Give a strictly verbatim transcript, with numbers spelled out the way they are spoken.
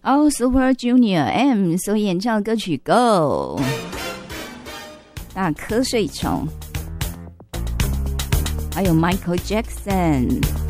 哦、oh, Super Junior M 所演唱的歌曲 Go 大瞌睡虫，还有 Michael Jackson